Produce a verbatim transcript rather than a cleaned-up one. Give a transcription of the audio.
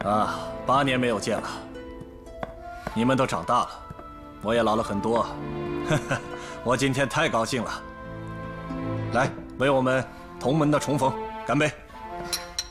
啊，八年没有见了，你们都长大了，我也老了很多。呵呵，我今天太高兴了。来，为我们同门的重逢干杯！